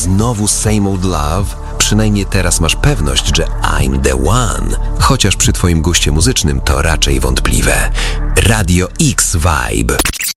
znowu Same Old Love? Przynajmniej teraz masz pewność, że I'm the one. Chociaż przy twoim guście muzycznym to raczej wątpliwe. Radio X Vibe.